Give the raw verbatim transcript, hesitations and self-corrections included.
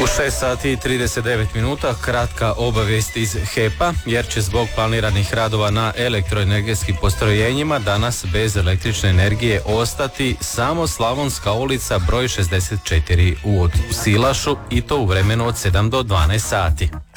šest sati i trideset devet minuta kratka obavijest iz H E P-a, jer će zbog planiranih radova na elektroenergetskim postrojenjima danas bez električne energije ostati samo Slavonska ulica broj šezdeset četiri u Silašu, i to u vremenu od sedam do dvanaest sati.